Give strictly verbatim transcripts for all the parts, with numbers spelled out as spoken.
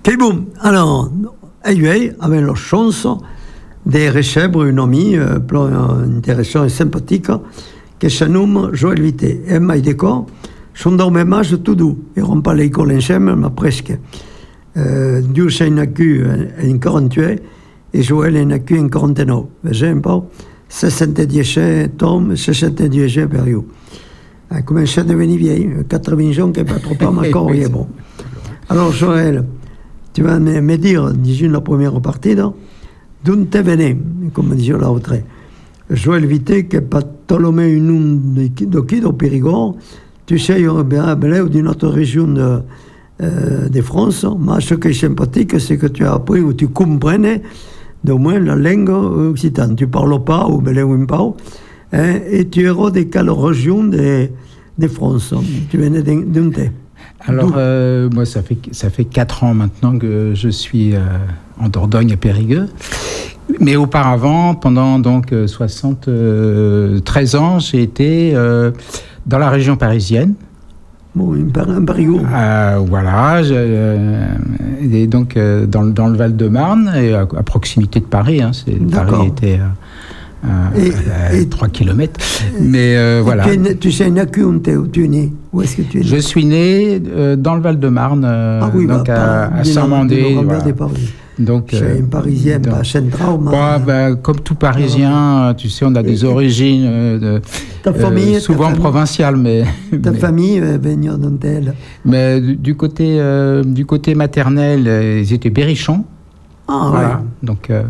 Che bon, alors, io avevo la chance di ricevere un ami eh, interessante e simpatico che si chiama Joël Vité. E mi ha detto, sono da un mese tutto, eravamo pas all'école insieme, ma presque. Uh, Dio sei nato in quarantadue e Joël è nato in quarantanove. Vedi un po'? sessantadieci Tom, sessantadieci per io. Ha cominciato a venire vieillo, quatre-vingts ans che pas trop pas, ma encore est bon. Alors Joël, tu vas me, me dire, disons la première partie, d'où tu venais, comme disait l'autre. Joël Vité, che Bartolomé in un de qui de Périgord, tu sais, belé d'une autre région de, euh, de France, mais ce qui est sympathique, c'est que tu as appris ou tu comprenais d'au moins la langue occitane. Tu ne parles pas ou belé ou un peu, hein, et tu es de quelle région de, de France? Tu venais d'où? Alors, euh, moi, ça fait, ça fait quatre ans maintenant que je suis euh, en Dordogne à Périgueux. Mais auparavant, pendant donc soixante-treize ans, j'ai été euh, dans la région parisienne. Bon, un Périgord. Euh, voilà, je, euh, et donc euh, dans, dans le Val-de-Marne, et à, à proximité de Paris. Hein, c'est, Paris était euh, et, à, à et, trois kilomètres. Mais euh, voilà. Tu, tu sais, où tu es né? Où est-ce que tu es né? Je suis né euh, dans le Val-de-Marne, euh, ah oui, donc bah, à, à Saint-Mandé. Donc, c'est un Parisien, pas central. Bah, bah, comme tout Parisien, tu sais, on a des et, origines euh, ta famille, euh, souvent ta provinciales, mais ta mais, famille venait d'où elle? Mais du, du côté euh, du côté maternel, ils étaient berrichons. Ah voilà. ouais. Donc euh,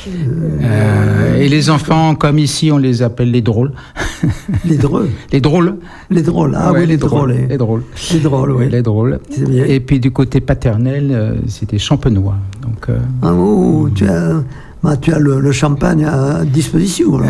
euh, et les enfants, comme ici, on les appelle les drôles. Les drôles. Les drôles. Les drôles. Ah ouais, oui, les drôles. Les drôles. Les drôles, oui. Les drôles. C'est bien. Et puis du côté paternel, euh, c'était champenois. Donc. Euh, ah oh, tu as. Bah, tu as le, le champagne à disposition.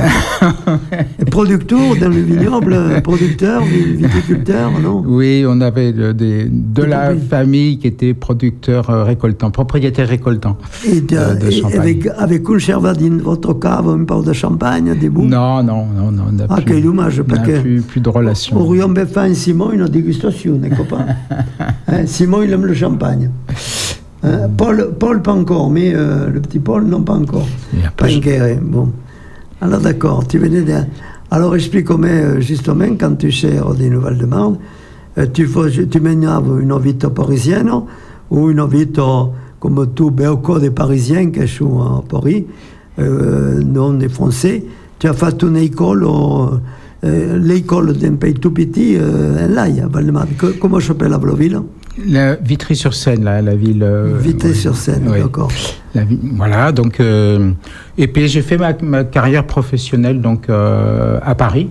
Et producteur dans le vignoble, producteur, viticulteur, non? Oui, on avait de, de, de la famille qui était producteur euh, récoltant, propriétaire récoltant. Et, de, euh, de et champagne. Avec, avec conservé dans votre cave un peu de champagne, des bouts? Non, non, non, non. On a ah, plus, quel dommage, parce que. Plus, plus de relations. Au Rion Beffin, Simon, une dégustation, n'est-ce pas? hein, Simon, il aime le champagne. Hein, Paul, Paul, pas encore, mais euh, le petit Paul, non, pas encore. Pas inquiet. Bon. Alors, d'accord, tu venais de... Alors, explique-moi, justement, quand tu sers des Val-de-Marne, euh, tu, tu mènes une vie parisienne ou une vie comme tout beaucoup de Parisiens qui sont à Paris, euh, non des Français. Tu as fait une école, euh, l'école d'un pays tout petit, euh, là, à Val-de-Marne. Comment s'appelle la ville? La Vitry-sur-Seine, la, la ville. Euh, Vitry-sur-Seine, ouais, d'accord. La, voilà, donc. Euh, et puis j'ai fait ma, ma carrière professionnelle donc euh, à Paris,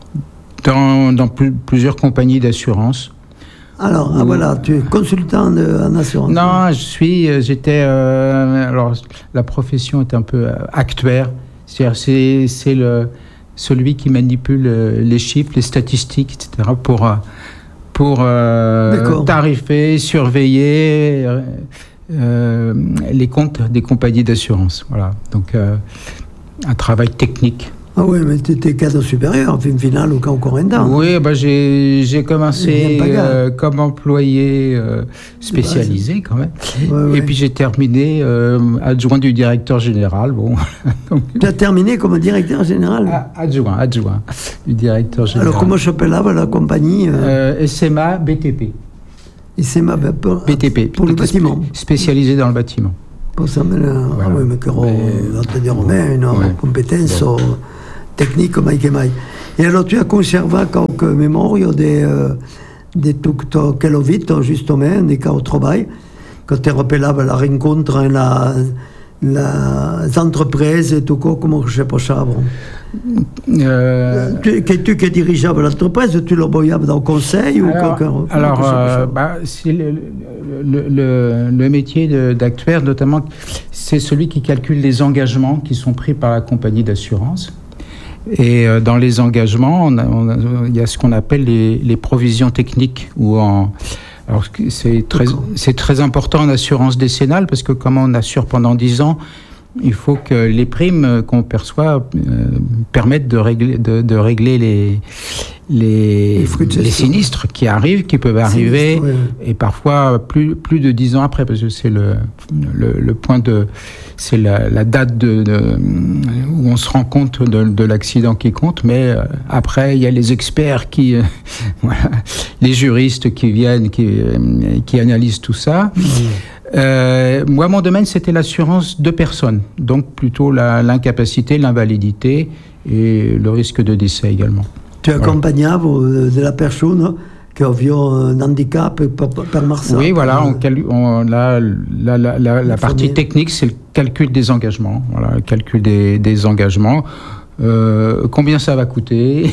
dans, dans plus, plusieurs compagnies d'assurance. Alors, où, ah voilà, tu es consultant de, en assurance. Non, je suis, j'étais. Euh, alors, la profession est un peu actuaire, c'est-à-dire c'est, c'est le celui qui manipule les chiffres, les statistiques, et cetera pour pour euh, tarifer, surveiller euh, euh, les comptes des compagnies d'assurance. Voilà. Donc, euh, un travail technique. Ah oui, mais tu étais cadre supérieur, en fin finale, ou encore un temps. Oui, bah j'ai, j'ai commencé euh, comme employé euh, spécialisé, quand même. Ouais, ouais. Et puis j'ai terminé euh, adjoint du directeur général. Bon. Donc, tu as terminé comme directeur général? ah, Adjoint, adjoint du directeur général. Alors, comment s'appelle la compagnie euh... euh, S M A B T P. S M A pour, B T P. Pour le bâtiment. Spécialisé dans le bâtiment. Pour ça, mais, voilà. Ah oui, mais qu'on va te dire, mais une ouais. compétence ouais. technique comme Mike et Mike. Et alors, tu as conservé quelques mémoires de, euh, de tout ce que vit, justement, des cas au travail, quand tu rappelles la rencontre, la, les entreprises et tout quoi, comment je sais pas ça avant. Euh, tu, que tu qui dirigeais l'entreprise, tu le voyais dans le conseil ou alors, quoi, alors euh, bah, c'est le, le, le, le métier de, d'actuaire, notamment, c'est celui qui calcule les engagements qui sont pris par la compagnie d'assurance. Et euh, dans les engagements, on a, on a, il y a ce qu'on appelle les, les provisions techniques. Ou en, alors c'est très, c'est très important en assurance décennale parce que comme on assure pendant dix ans, il faut que les primes qu'on perçoit euh, permettent de régler, de, de régler les, les, les sinistres qui arrivent, qui peuvent arriver, sinistre, oui. Et parfois plus, plus de dix ans après, parce que c'est le, le, le point de, c'est la, la date de, de, où on se rend compte de, de l'accident qui compte, mais euh, après, il y a les experts qui, euh, voilà, les juristes qui viennent, qui, euh, qui analysent tout ça. Mmh. Euh, moi, mon domaine, c'était l'assurance de personnes, donc plutôt la, l'incapacité, l'invalidité et le risque de décès également. Tu accompagnavo voilà. de la personne qui avait un handicap per Marsa. Oui, voilà, on, on, la, la, la, la, la partie technique, c'est le calcul des engagements. Voilà, le calcul des, des engagements. Euh, combien ça va coûter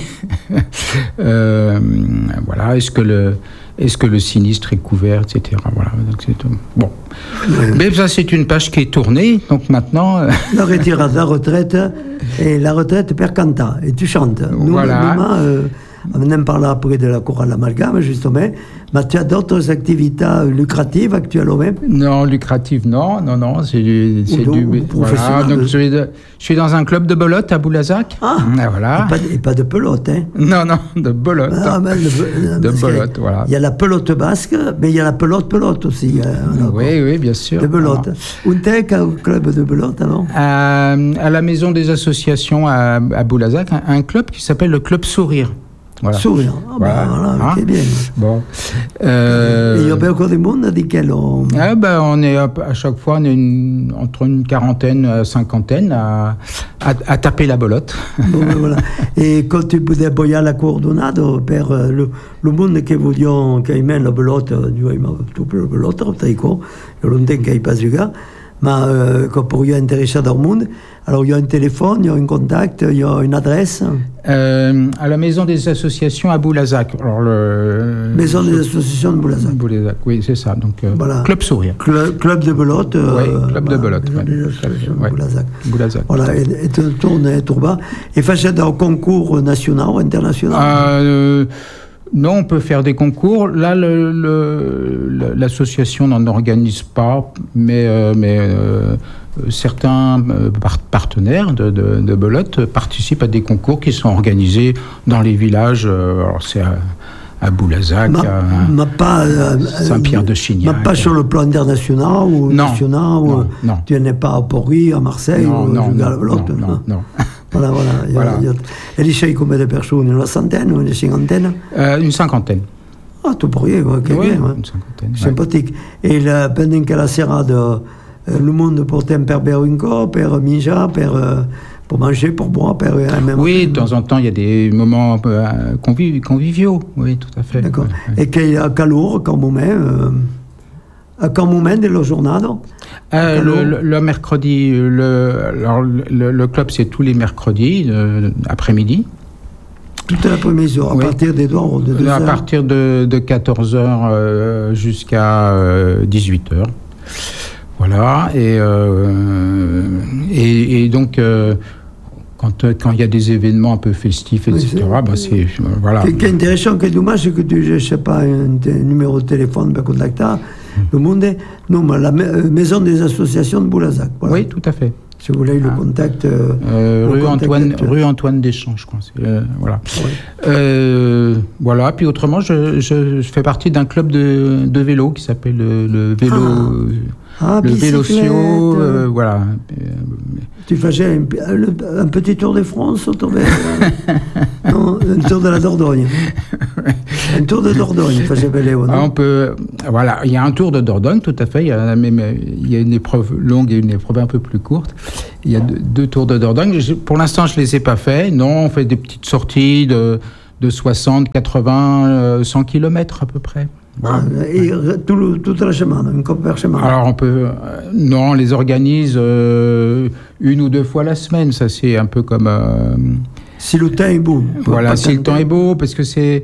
euh, voilà, est-ce que le est-ce que le sinistre est couvert, et cetera. Voilà, donc c'est bon. Oui. Mais ça, c'est une page qui est tournée, donc maintenant. La retraite, la retraite et la retraite per canta et tu chantes. Nous, voilà. Nous, euh, on en parlera après de la chorale Amalgame, justement. Mais tu as d'autres activités lucratives actuellement? Non, lucratives, non, non, non, c'est du, c'est Ou du, voilà, donc je suis, de, je suis dans un club de belote à Boulazac. Ah, et voilà. Et pas, de, et pas de pelote, hein? Non, non, de belote. Ah, ben, de, de belote, voilà. Il y a la pelote basque, mais il y a la pelote pelote aussi. Hein, oui, oui, bien sûr. De belote. Où t'es au club de belote, alors? à, à la maison des associations à, à Boulazac, un, un club qui s'appelle le Club Sourire. Voilà. Sourire, ah voilà, ben, voilà hein? C'est bien. Bon. Euh... Et il y a pas encore des mondes à quel on... Ah ben, on est à, à chaque fois on est une, entre une quarantaine à cinquantaine à, à, à taper la belote. Bon, ben, voilà. Et quand tu pouvais boire la coordonnade per le, le monde che vogliamo che aime la belote, tu hai tu la belote, sai quoi, le longtemps che hai pas jugat. Mais euh, quand pour y intéresser dans le monde, alors il y a un téléphone, il y a un contact, il y a une adresse. Euh, à la maison des associations à Boulazac. Alors le maison des associations de Boulazac. Boulazac, oui, c'est ça. Donc euh, voilà. Club Sourire. Club, club de belote. Euh, oui, club voilà, de belote. Maison des associations de ouais. Boulazac. Boulazac. Voilà, et, et tu tournes et tournes et fais un concours national ou international. Euh, Non, on peut faire des concours. Là, le, le, l'association n'en organise pas, mais, euh, mais euh, certains partenaires de, de, de belote participent à des concours qui sont organisés dans les villages. Alors c'est à, à Boulazac, ma, à ma pas, euh, Saint-Pierre-de-Chignac. Mais pas sur le plan international ou non, national. Non, ou, non. Tu n'es pas à Paris, à Marseille, non, ou non, à la non, belote. Non, non, non. Voilà, voilà. Il y a, voilà. Il y a... Et les chèques, combien de personnes? Une centaine ou une cinquantaine? euh, Une cinquantaine. Ah, tout pourriez, ok, oui, bien. Une cinquantaine. Sympathique. Ouais. Et la, pendant que la serrade, euh, le monde portait un per Berinco, per Mija, per, euh, pour manger, pour boire, per... Euh, même oui, de temps en temps, il y a des moments euh, conviv- conviviaux. Oui, tout à fait. D'accord. Ouais, ouais. Et qu'il y a calor, quand moment, euh, à quel moment de la journée? Euh, le, le, le mercredi, le, alors le, le club c'est tous les mercredis euh, après-midi. Toute l'après-midi, à oui. partir des heures, de deux heures. À partir de, de quatorze heures euh, jusqu'à euh, dix-huit heures. Voilà. Et, euh, et, et donc, euh, quand il y a des événements un peu festifs, et cetera, oui, c'est, bah, c'est, voilà. Ce qui est intéressant, que dommage, c'est que tu je ne sais pas un, un numéro de téléphone pour contacter. Le monde est... Non, mais la maison des associations de Boulazac. Voilà. Oui, tout à fait. Si vous voulez le ah. contact... Euh, euh, le rue, contact Antoine, rue Antoine Deschamps, je crois. Euh, voilà. Oui. Euh, voilà. Puis autrement, je, je, je fais partie d'un club de, de vélo qui s'appelle le, le vélo... Ah. Ah, le Vélocio, euh, voilà. Tu faisais un, un petit tour de France autour de... non, un tour de la Dordogne. Un tour de Dordogne, faisait Béléo, non? On peut, voilà, il y a un tour de Dordogne, tout à fait. Il y a, même, il y a une épreuve longue et une épreuve un peu plus courte. Il y a deux, deux tours de Dordogne. Je, pour l'instant, je ne les ai pas faits. Non, on fait des petites sorties de, de soixante, quatre-vingts, cent kilomètres à peu près. Ah, et tout le, toute la semaine, une coupe par semaine. Alors on peut, euh, non, on les organise euh, une ou deux fois la semaine. Ça c'est un peu comme. Euh, si le temps est beau. Voilà, si le temps est beau, parce que c'est.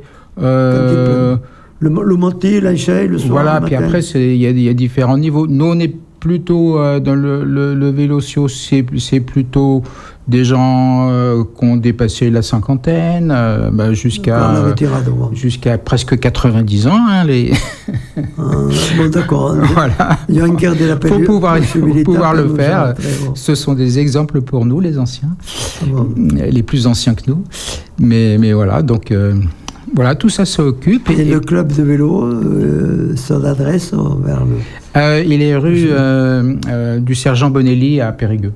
Euh, le, le matin, l'échelle, le soir. Voilà, le puis après il y, y a différents niveaux. Nous on est plutôt euh, dans le, le, le Vélocio, c'est, c'est plutôt des gens euh, qui ont dépassé la cinquantaine, euh, bah, jusqu'à, euh, jusqu'à presque quatre-vingt-dix ans. Hein, les... ah, bon, d'accord. Voilà. Il y a un quart de la période. Il faut pouvoir, faut pouvoir le faire. Bon. Ce sont des exemples pour nous, les anciens, ah bon. les plus anciens que nous. Mais, mais voilà, donc... Euh, Voilà, tout ça s'occupe. Et, et le club de vélo, euh, son adresse vers le... Euh, il est rue euh, euh, du Sergent Bonelli à Périgueux.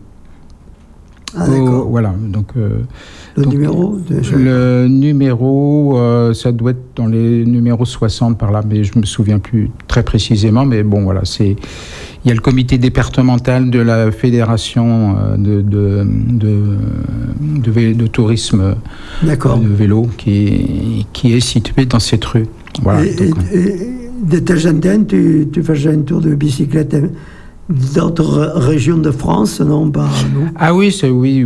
Ah, d'accord. Au, voilà, donc... Euh, le donc, numéro de... Le numéro, euh, ça doit être dans les numéros soixante par là, mais je ne me souviens plus très précisément. Mais bon, voilà, c'est... Il y a le comité départemental de la fédération de, de, de, de, vélo, de tourisme de vélo qui, qui est situé dans cette rue. Voilà, et, donc, et, et de Targentin, tu, tu faisais un tour de bicyclette d'autres régions de France, non pas nous. Ah oui, c'est oui.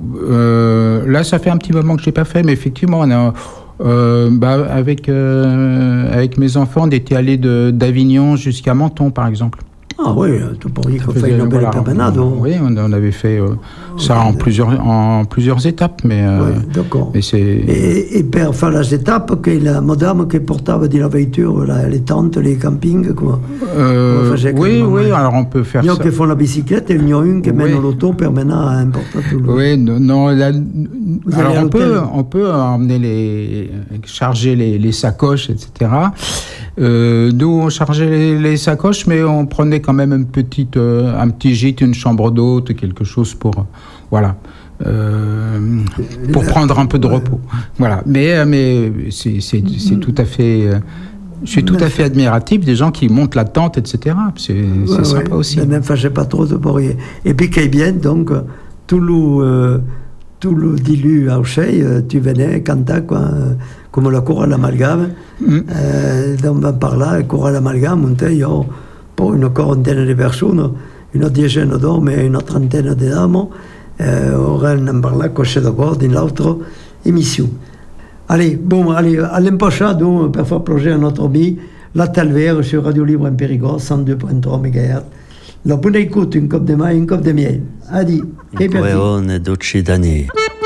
Euh, là, ça fait un petit moment que je l'ai pas fait, mais effectivement, on a, euh, bah, avec euh, avec mes enfants, on était allés de d'Avignon jusqu'à Menton, par exemple. Ah oui, tout pour dire qu'on fait une belle voilà, promenade. On, oui, on, on avait fait euh, ça en plusieurs, en plusieurs étapes. Mais, euh, oui, d'accord. Mais c'est... Et, et per faire les étapes, que la madame qui portava de la voiture, la, les tentes, les campings, quoi. Euh, oui, oui, alors on peut faire il y a ça. qui font la bicyclette et il y en a une qui oui. mène l'auto pour maintenant à importer tout le... Oui, non, non là, alors on peut, on peut emmener les... charger les, les sacoches, et cetera. Euh, nous, on chargeait les, les sacoches, mais on prenait quand même une petite, euh, un petit gîte, une chambre d'hôte, quelque chose pour, euh, voilà, euh, pour prendre un peu de repos. Voilà. Mais, mais c'est, c'est, c'est tout à fait, euh, je suis tout à fait admiratif des gens qui montent la tente, et cetera. C'est, c'est ouais, sympa ouais. aussi. Mais ne fâchez pas trop de bruit. Et puis, qui est bien, donc, tout le, euh, tout le dilu à Auchay, tu venais, Canta, quoi. Comme la cour à l'amalgame, mm. euh, donc par là, la cour à l'amalgame, on était pour une quarantaine de personnes, une dizaine d'hommes et une trentaine de dames, euh, on parlait coché d'accord dans l'autre émission. Allez, bon, allez, à l'impocha, donc, pour faire plonger à notre ami, la Talvère sur Radio Libre en Périgord, cent deux virgule trois mégahertz. La bonne écoute, une coupe de maille, une coupe de miel. Adi, che per te?